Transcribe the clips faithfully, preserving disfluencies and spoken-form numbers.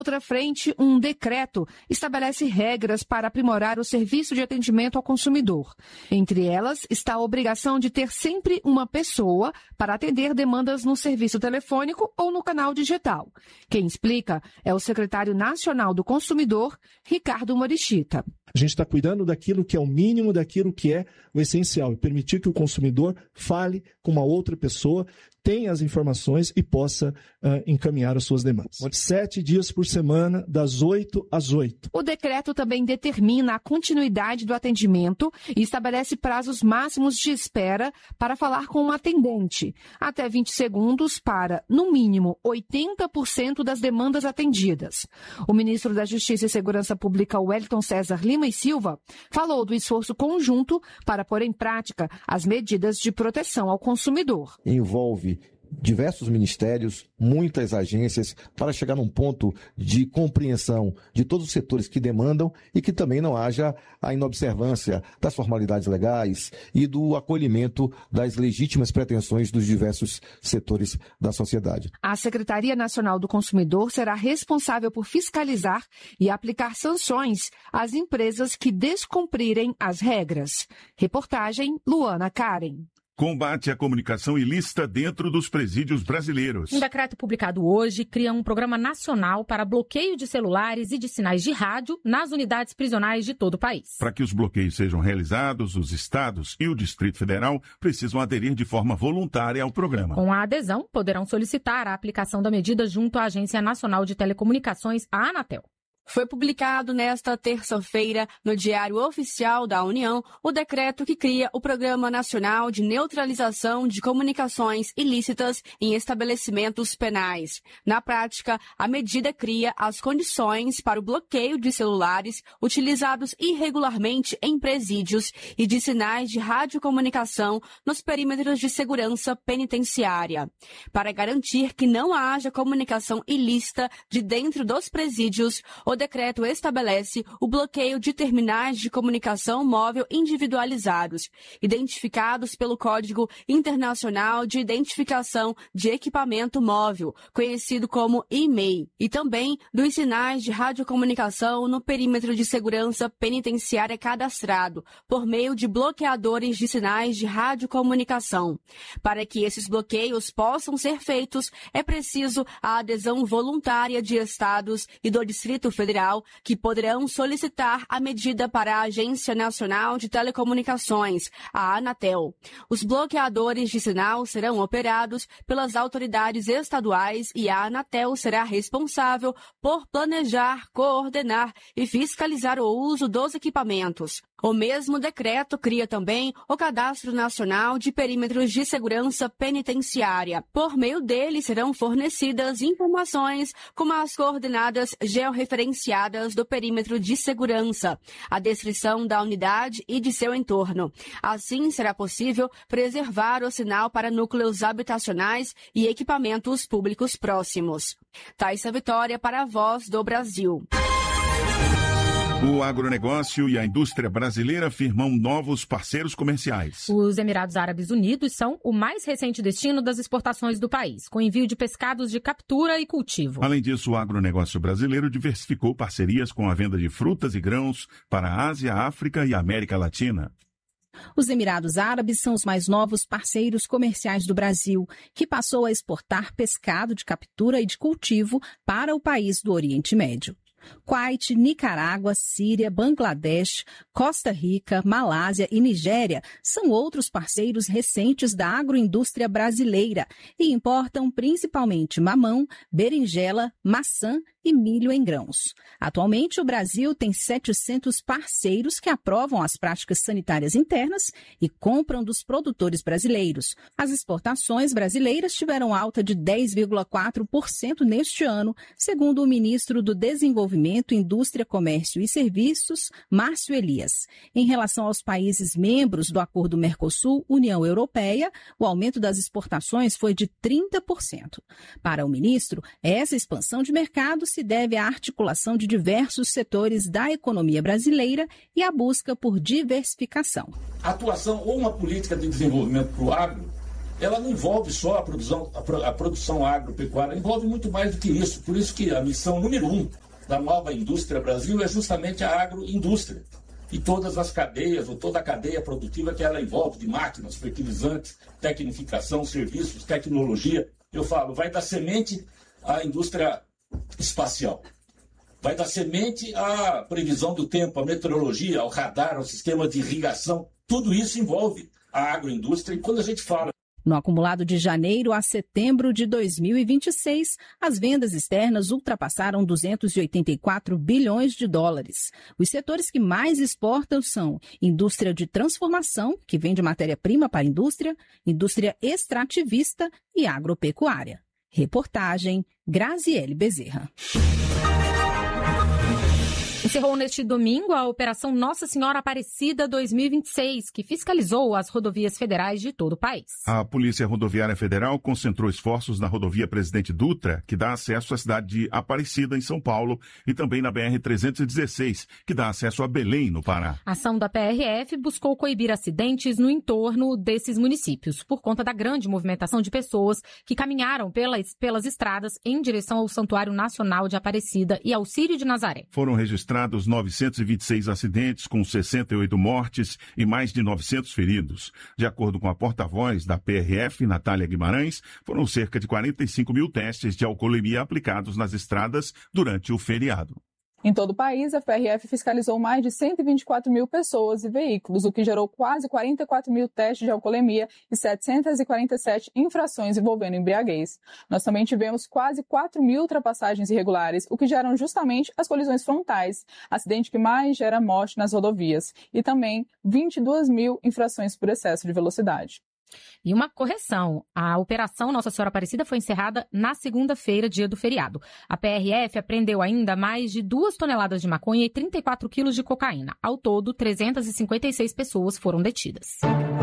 outra frente, um decreto estabelece regras para aprimorar o serviço de atendimento ao consumidor. Entre elas está a obrigação de ter sempre uma pessoa para atender demandas no serviço telefônico ou no canal digital. Quem explica é o secretário nacional do consumidor, Ricardo Morishita. A gente está cuidando daquilo que é o mínimo, daquilo que é o essencial, e permitir que o consumidor fale com uma outra pessoa, tenha as informações e possa uh, encaminhar as suas demandas. Sete dias por semana, das oito às oito. O decreto também determina a continuidade do atendimento e estabelece prazos máximos de espera para falar com um atendente, até vinte segundos para, no mínimo, oitenta por cento das demandas atendidas. O ministro da Justiça e Segurança Pública, Wellington César Lima e Silva, falou do esforço conjunto para pôr em prática as medidas de proteção ao consumidor. Envolve diversos ministérios, muitas agências, para chegar num ponto de compreensão de todos os setores que demandam e que também não haja a inobservância das formalidades legais e do acolhimento das legítimas pretensões dos diversos setores da sociedade. A Secretaria Nacional do Consumidor será responsável por fiscalizar e aplicar sanções às empresas que descumprirem as regras. Reportagem Luana Karen. Combate à comunicação ilícita dentro dos presídios brasileiros. Um decreto publicado hoje cria um programa nacional para bloqueio de celulares e de sinais de rádio nas unidades prisionais de todo o país. Para que os bloqueios sejam realizados, os estados e o Distrito Federal precisam aderir de forma voluntária ao programa. Com a adesão, poderão solicitar a aplicação da medida junto à Agência Nacional de Telecomunicações, a Anatel. Foi publicado nesta terça-feira no Diário Oficial da União o decreto que cria o Programa Nacional de Neutralização de Comunicações Ilícitas em Estabelecimentos Penais. Na prática, a medida cria as condições para o bloqueio de celulares utilizados irregularmente em presídios e de sinais de radiocomunicação nos perímetros de segurança penitenciária, para garantir que não haja comunicação ilícita de dentro dos presídios. O decreto estabelece o bloqueio de terminais de comunicação móvel individualizados, identificados pelo Código Internacional de Identificação de Equipamento Móvel, conhecido como I M E I, e também dos sinais de radiocomunicação no perímetro de segurança penitenciária cadastrado, por meio de bloqueadores de sinais de radiocomunicação. Para que esses bloqueios possam ser feitos, é preciso a adesão voluntária de estados e do Distrito Federal, que poderão solicitar a medida para a Agência Nacional de Telecomunicações, a Anatel. Os bloqueadores de sinal serão operados pelas autoridades estaduais e a Anatel será responsável por planejar, coordenar e fiscalizar o uso dos equipamentos. O mesmo decreto cria também o Cadastro Nacional de Perímetros de Segurança Penitenciária. Por meio dele serão fornecidas informações como as coordenadas georreferenciadas do perímetro de segurança, a descrição da unidade e de seu entorno. Assim, será possível preservar o sinal para núcleos habitacionais e equipamentos públicos próximos. Thaisa Vitória para a Voz do Brasil. O agronegócio e a indústria brasileira firmam novos parceiros comerciais. Os Emirados Árabes Unidos são o mais recente destino das exportações do país, com envio de pescados de captura e cultivo. Além disso, o agronegócio brasileiro diversificou parcerias com a venda de frutas e grãos para a Ásia, África e América Latina. Os Emirados Árabes são os mais novos parceiros comerciais do Brasil, que passou a exportar pescado de captura e de cultivo para o país do Oriente Médio. Kuwait, Nicarágua, Síria, Bangladesh, Costa Rica, Malásia e Nigéria são outros parceiros recentes da agroindústria brasileira e importam principalmente mamão, berinjela, maçã e milho em grãos. Atualmente, o Brasil tem setecentos parceiros que aprovam as práticas sanitárias internas e compram dos produtores brasileiros. As exportações brasileiras tiveram alta de dez vírgula quatro por cento neste ano, segundo o ministro do Desenvolvimento, Indústria, Comércio e Serviços, Márcio Elias. Em relação aos países membros do Acordo Mercosul-União Europeia, o aumento das exportações foi de trinta por cento. Para o ministro, essa expansão de mercado se deve à articulação de diversos setores da economia brasileira e à busca por diversificação. A atuação ou uma política de desenvolvimento para o agro ela não envolve só a produção, a, pro, a produção agropecuária, envolve muito mais do que isso. Por isso que a missão número um da nova indústria Brasil é justamente a agroindústria. E todas as cadeias, ou toda a cadeia produtiva que ela envolve, de máquinas, fertilizantes, tecnificação, serviços, tecnologia. Eu falo, vai da semente à indústria espacial. Vai da semente à previsão do tempo, à meteorologia, ao radar, ao sistema de irrigação. Tudo isso envolve a agroindústria. E quando a gente fala... No acumulado de janeiro a setembro de dois mil e vinte e seis, as vendas externas ultrapassaram duzentos e oitenta e quatro bilhões de dólares. Os setores que mais exportam são indústria de transformação, que vende matéria-prima para a indústria, indústria extrativista e agropecuária. Reportagem Graziele Bezerra. Encerrou neste domingo a Operação Nossa Senhora Aparecida dois mil e vinte e seis, que fiscalizou as rodovias federais de todo o país. A Polícia Rodoviária Federal concentrou esforços na rodovia Presidente Dutra, que dá acesso à cidade de Aparecida, em São Paulo, e também na B R trezentos e dezesseis, que dá acesso a Belém, no Pará. A ação da P R F buscou coibir acidentes no entorno desses municípios, por conta da grande movimentação de pessoas que caminharam pelas, pelas estradas em direção ao Santuário Nacional de Aparecida e ao Círio de Nazaré. Foram registrados novecentos e vinte e seis acidentes, com sessenta e oito mortes e mais de novecentos feridos. De acordo com a porta-voz da P R F, Natália Guimarães, foram cerca de quarenta e cinco mil testes de alcoolemia aplicados nas estradas durante o feriado. Em todo o país, a P R F fiscalizou mais de cento e vinte e quatro mil pessoas e veículos, o que gerou quase quarenta e quatro mil testes de alcoolemia e setecentas e quarenta e sete infrações envolvendo embriaguez. Nós também tivemos quase quatro mil ultrapassagens irregulares, o que geram justamente as colisões frontais, acidente que mais gera morte nas rodovias, e também vinte e duas mil infrações por excesso de velocidade. E uma correção, a Operação Nossa Senhora Aparecida foi encerrada na segunda-feira, dia do feriado. A P R F apreendeu ainda mais de duas toneladas de maconha e trinta e quatro quilos de cocaína. Ao todo, trezentas e cinquenta e seis pessoas foram detidas.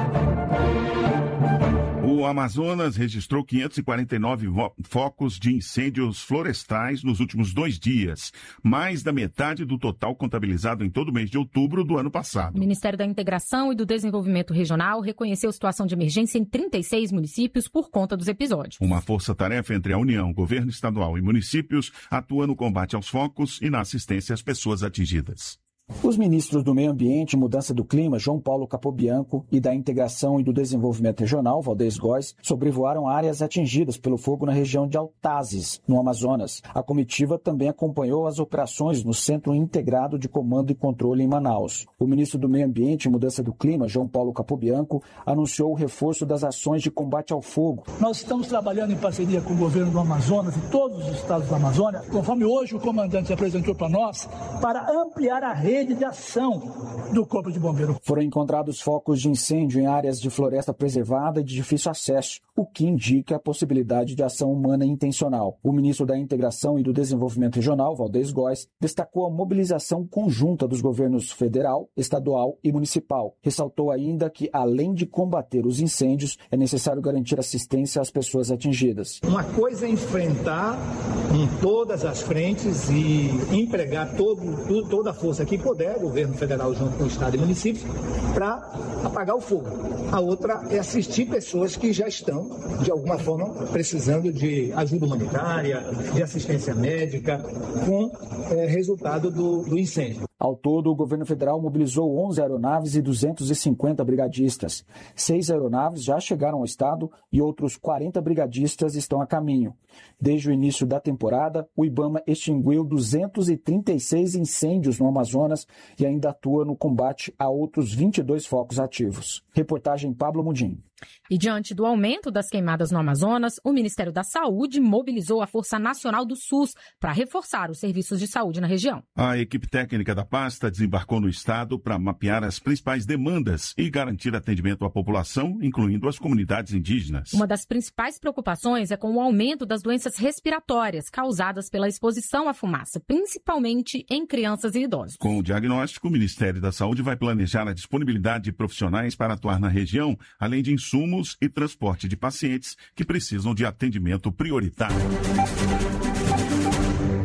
O Amazonas registrou quinhentos e quarenta e nove focos de incêndios florestais nos últimos dois dias, mais da metade do total contabilizado em todo o mês de outubro do ano passado. O Ministério da Integração e do Desenvolvimento Regional reconheceu situação de emergência em trinta e seis municípios por conta dos episódios. Uma força-tarefa entre a União, Governo Estadual e municípios atua no combate aos focos e na assistência às pessoas atingidas. Os ministros do Meio Ambiente e Mudança do Clima, João Paulo Capobianco, e da Integração e do Desenvolvimento Regional, Valdez Góes, sobrevoaram áreas atingidas pelo fogo na região de Altazes, no Amazonas. A comitiva também acompanhou as operações no Centro Integrado de Comando e Controle em Manaus. O ministro do Meio Ambiente e Mudança do Clima, João Paulo Capobianco, anunciou o reforço das ações de combate ao fogo. Nós estamos trabalhando em parceria com o governo do Amazonas e todos os estados da Amazônia, conforme hoje o comandante apresentou para nós, para ampliar a rede de ação do Corpo de Bombeiros. Foram encontrados focos de incêndio em áreas de floresta preservada e de difícil acesso, o que indica a possibilidade de ação humana intencional. O ministro da Integração e do Desenvolvimento Regional, Valdez Góes, destacou a mobilização conjunta dos governos federal, estadual e municipal. Ressaltou ainda que, além de combater os incêndios, é necessário garantir assistência às pessoas atingidas. Uma coisa é enfrentar em todas as frentes e empregar todo, toda a força que puder, governo federal junto com o estado e municípios, para apagar o fogo. A outra é assistir pessoas que já estão, de alguma forma, precisando de ajuda humanitária, de assistência médica, com é, resultado do, do incêndio. Ao todo, o governo federal mobilizou onze aeronaves e duzentos e cinquenta brigadistas. Seis aeronaves já chegaram ao estado e outros quarenta brigadistas estão a caminho. Desde o início da temporada, o IBAMA extinguiu duzentos e trinta e seis incêndios no Amazonas e ainda atua no combate a outros vinte e dois focos ativos. Reportagem Pablo Mudim. E diante do aumento das queimadas no Amazonas, o Ministério da Saúde mobilizou a Força Nacional do SUS para reforçar os serviços de saúde na região. A equipe técnica da pasta desembarcou no estado para mapear as principais demandas e garantir atendimento à população, incluindo as comunidades indígenas. Uma das principais preocupações é com o aumento das doenças respiratórias causadas pela exposição à fumaça, principalmente em crianças e idosos. Com o diagnóstico, o Ministério da Saúde vai planejar a disponibilidade de profissionais para atuar na região, além de insumos e transporte de pacientes que precisam de atendimento prioritário. Pela primeira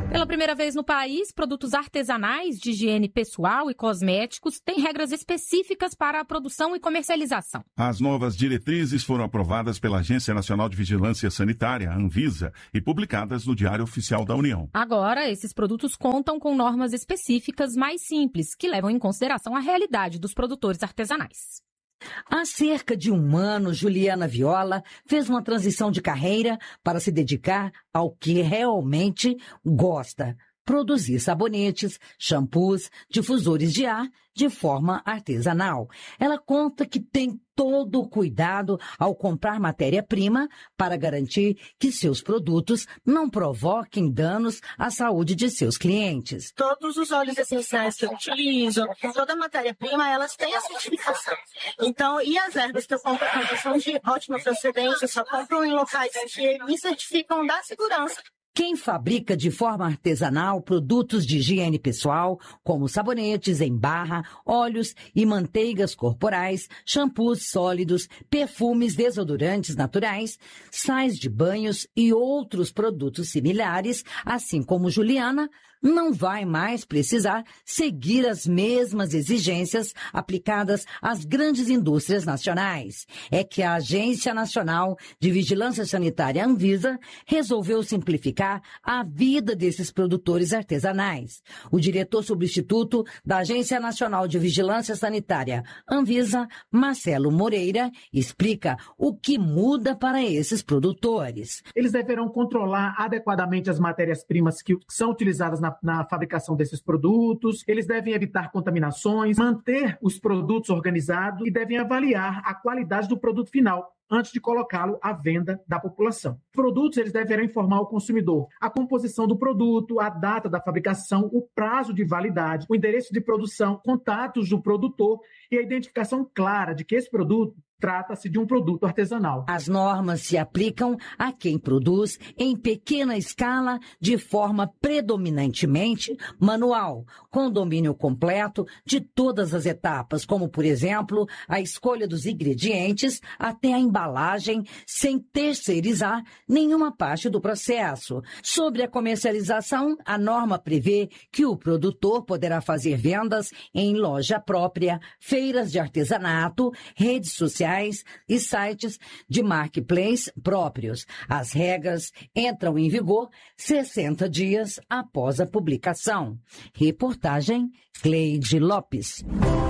primeira vez no país, produtos artesanais de higiene pessoal e cosméticos têm regras específicas para a produção e comercialização. As novas diretrizes foram aprovadas pela Agência Nacional de Vigilância Sanitária, a Anvisa, e publicadas no Diário Oficial da União. Agora, esses produtos contam com normas específicas mais simples, que levam em consideração a realidade dos produtores artesanais. Há cerca de um ano, Juliana Viola fez uma transição de carreira para se dedicar ao que realmente gosta: produzir sabonetes, shampoos, difusores de ar de forma artesanal. Ela conta que tem todo o cuidado ao comprar matéria-prima para garantir que seus produtos não provoquem danos à saúde de seus clientes. Todos os óleos essenciais que eu utilizo, toda a matéria-prima, elas têm a certificação. Então, e as ervas que eu compro são de ótima procedência, só compro em locais que me certificam da segurança. Quem fabrica de forma artesanal produtos de higiene pessoal, como sabonetes em barra, óleos e manteigas corporais, shampoos sólidos, perfumes, desodorantes naturais, sais de banhos e outros produtos similares, assim como Juliana, não vai mais precisar seguir as mesmas exigências aplicadas às grandes indústrias nacionais. É que a Agência Nacional de Vigilância Sanitária, Anvisa, resolveu simplificar a vida desses produtores artesanais. O diretor substituto da Agência Nacional de Vigilância Sanitária, Anvisa, Marcelo Moreira, explica o que muda para esses produtores. Eles deverão controlar adequadamente as matérias-primas que são utilizadas na na fabricação desses produtos, eles devem evitar contaminações, manter os produtos organizados e devem avaliar a qualidade do produto final antes de colocá-lo à venda da população. Os produtos eles deverão informar ao consumidor a composição do produto, a data da fabricação, o prazo de validade, o endereço de produção, contatos do produtor e a identificação clara de que esse produto trata-se de um produto artesanal. As normas se aplicam a quem produz em pequena escala de forma predominantemente manual, com domínio completo de todas as etapas, como, por exemplo, a escolha dos ingredientes até a embalagem, sem terceirizar nenhuma parte do processo. Sobre a comercialização, a norma prevê que o produtor poderá fazer vendas em loja própria, feiras de artesanato, redes sociais e sites de marketplace próprios. As regras entram em vigor sessenta dias após a publicação. Reportagem Cleide Lopes.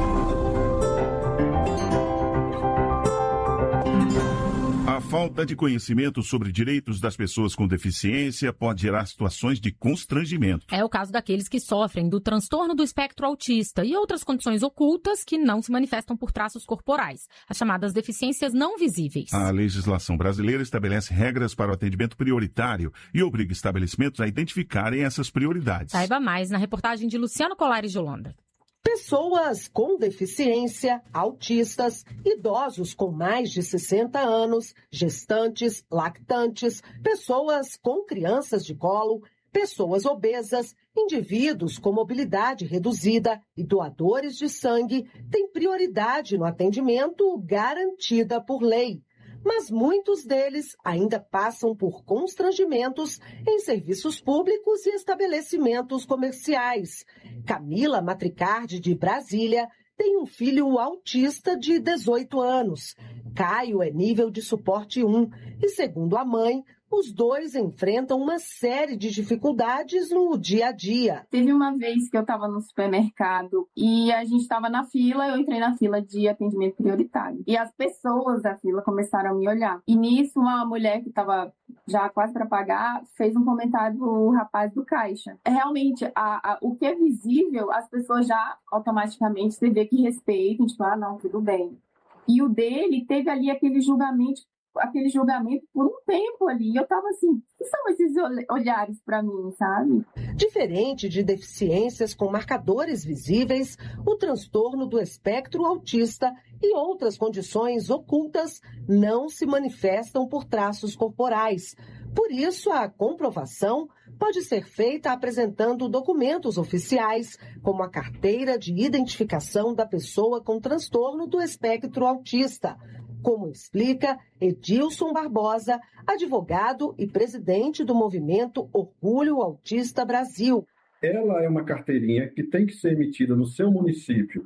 A falta de conhecimento sobre direitos das pessoas com deficiência pode gerar situações de constrangimento. É o caso daqueles que sofrem do transtorno do espectro autista e outras condições ocultas que não se manifestam por traços corporais, as chamadas deficiências não visíveis. A legislação brasileira estabelece regras para o atendimento prioritário e obriga estabelecimentos a identificarem essas prioridades. Saiba mais na reportagem de Luciano Colares de Holanda. Pessoas com deficiência, autistas, idosos com mais de sessenta anos, gestantes, lactantes, pessoas com crianças de colo, pessoas obesas, indivíduos com mobilidade reduzida e doadores de sangue têm prioridade no atendimento garantida por lei. Mas muitos deles ainda passam por constrangimentos em serviços públicos e estabelecimentos comerciais. Camila Matricardi, de Brasília, tem um filho autista de dezoito anos. Caio é nível de suporte um e, segundo a mãe, os dois enfrentam uma série de dificuldades no dia a dia. Teve uma vez que eu estava no supermercado e a gente estava na fila, eu entrei na fila de atendimento prioritário. E as pessoas da fila começaram a me olhar. E nisso, uma mulher que estava já quase para pagar fez um comentário pro rapaz do caixa. Realmente, a, a, o que é visível, as pessoas já automaticamente você vê que respeitam, tipo, ah, não, tudo bem. E o dele teve ali aquele julgamento aquele julgamento por um tempo ali. Eu tava assim, o que são esses olhares para mim, sabe? Diferente de deficiências com marcadores visíveis, o transtorno do espectro autista e outras condições ocultas não se manifestam por traços corporais. Por isso, a comprovação pode ser feita apresentando documentos oficiais, como a carteira de identificação da pessoa com transtorno do espectro autista. como explica Edilson Barbosa, advogado e presidente do movimento Orgulho Autista Brasil. Ela é uma carteirinha que tem que ser emitida no seu município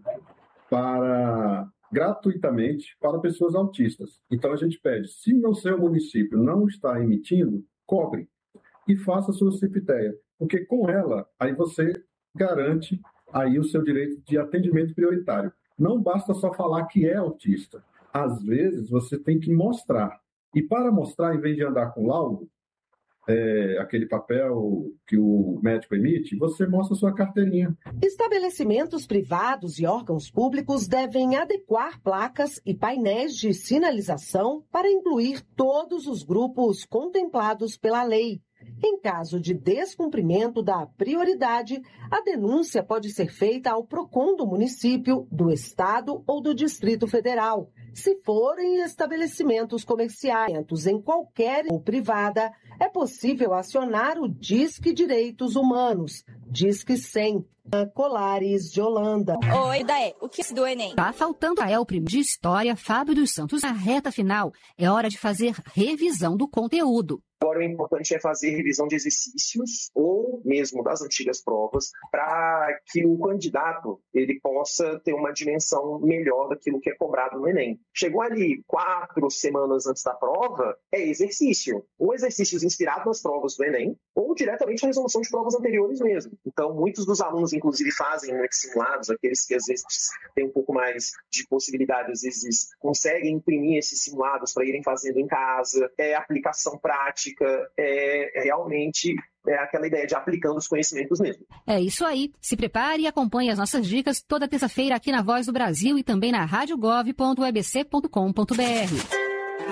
para gratuitamente para pessoas autistas. Então a gente pede, se no seu município não está emitindo, cobre e faça a sua CIP-TEA, porque com ela aí você garante aí o seu direito de atendimento prioritário. Não basta só falar que é autista. Às vezes, você tem que mostrar. E para mostrar, em vez de andar com laudo, é, aquele papel que o médico emite, você mostra a sua carteirinha. Estabelecimentos privados e órgãos públicos devem adequar placas e painéis de sinalização para incluir todos os grupos contemplados pela lei. Em caso de descumprimento da prioridade, a denúncia pode ser feita ao PROCON do município, do estado ou do Distrito Federal. Se forem estabelecimentos comerciais em qualquer ou privada, é possível acionar o Disque Direitos Humanos, Disque cem. Colares de Holanda. Oi, Daé, o que é do Enem? Tá faltando a Elprim de História, Fábio dos Santos. Na reta final, é hora de fazer revisão do conteúdo. Agora o importante é fazer revisão de exercícios ou mesmo das antigas provas para que o candidato ele possa ter uma dimensão melhor daquilo que é cobrado no Enem. Chegou ali quatro semanas antes da prova, é exercício. Ou exercícios inspirados nas provas do Enem ou diretamente a resolução de provas anteriores mesmo. Então, muitos dos alunos, inclusive, fazem simulados, aqueles que às vezes têm um pouco mais de possibilidade, às vezes conseguem imprimir esses simulados para irem fazendo em casa, é aplicação prática, é realmente é aquela ideia de aplicando os conhecimentos mesmo. É isso aí. Se prepare e acompanhe as nossas dicas toda terça-feira aqui na Voz do Brasil e também na rádio gov ponto u b c ponto com ponto b r.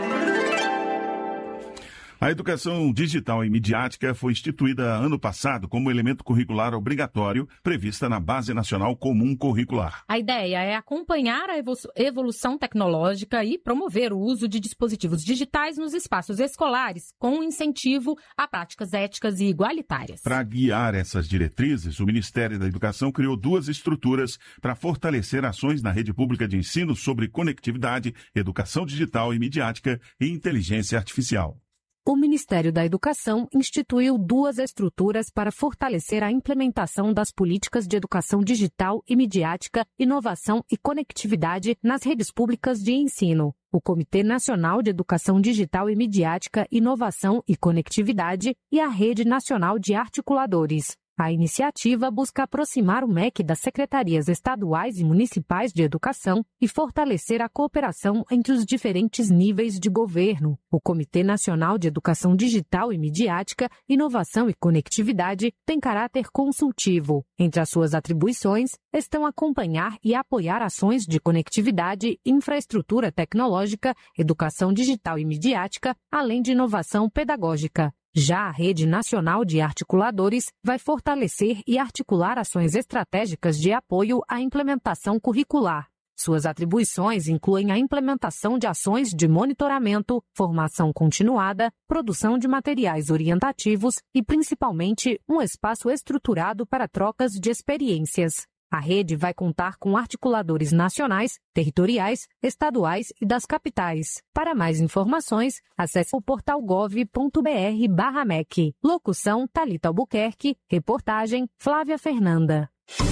A educação digital e midiática foi instituída ano passado como elemento curricular obrigatório prevista na Base Nacional Comum Curricular. A ideia é acompanhar a evolução tecnológica e promover o uso de dispositivos digitais nos espaços escolares, com incentivo a práticas éticas e igualitárias. Para guiar essas diretrizes, o Ministério da Educação criou duas estruturas para fortalecer ações na rede pública de ensino sobre conectividade, educação digital e midiática e inteligência artificial. O Ministério da Educação instituiu duas estruturas para fortalecer a implementação das políticas de educação digital e midiática, inovação e conectividade nas redes públicas de ensino. O Comitê Nacional de Educação Digital e Midiática, Inovação e Conectividade e a Rede Nacional de Articuladores. A iniciativa busca aproximar o M E C das secretarias estaduais e municipais de educação e fortalecer a cooperação entre os diferentes níveis de governo. O Comitê Nacional de Educação Digital e Midiática, Inovação e Conectividade tem caráter consultivo. Entre as suas atribuições estão acompanhar e apoiar ações de conectividade, infraestrutura tecnológica, educação digital e midiática, além de inovação pedagógica. Já a Rede Nacional de Articuladores vai fortalecer e articular ações estratégicas de apoio à implementação curricular. Suas atribuições incluem a implementação de ações de monitoramento, formação continuada, produção de materiais orientativos e, principalmente, um espaço estruturado para trocas de experiências. A rede vai contar com articuladores nacionais, territoriais, estaduais e das capitais. Para mais informações, acesse o portal gov ponto br barra M E C. Locução, Thalita Albuquerque. Reportagem, Flávia Fernanda.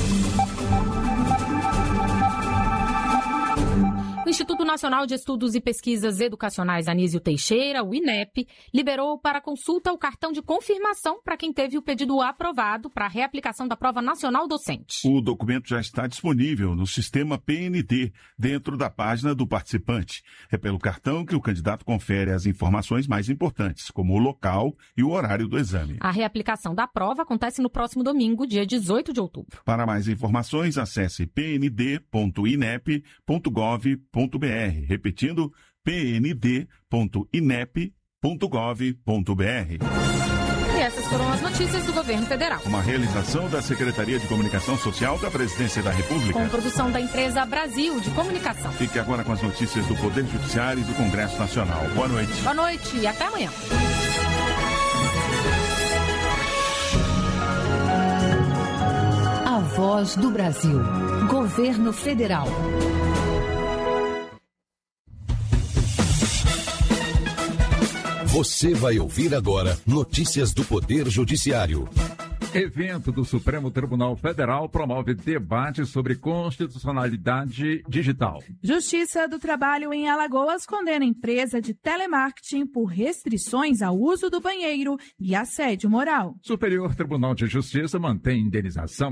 O Instituto Nacional de Estudos e Pesquisas Educacionais Anísio Teixeira, o INEP, liberou para consulta o cartão de confirmação para quem teve o pedido aprovado para a reaplicação da Prova Nacional Docente. O documento já está disponível no sistema P N D, dentro da página do participante. É pelo cartão que o candidato confere as informações mais importantes, como o local e o horário do exame. A reaplicação da prova acontece no próximo domingo, dia dezoito de outubro. Para mais informações, acesse p n d ponto inep ponto gov ponto br. Repetindo, p n d ponto inep ponto gov ponto br. E essas foram as notícias do governo federal. Uma realização da Secretaria de Comunicação Social da Presidência da República. Com produção da empresa Brasil de Comunicação. Fique agora com as notícias do Poder Judiciário e do Congresso Nacional. Boa noite. Boa noite e até amanhã. A Voz do Brasil. Governo Federal. Você vai ouvir agora notícias do Poder Judiciário. Evento do Supremo Tribunal Federal promove debate sobre constitucionalidade digital. Justiça do Trabalho em Alagoas condena empresa de telemarketing por restrições ao uso do banheiro e assédio moral. Superior Tribunal de Justiça mantém indenização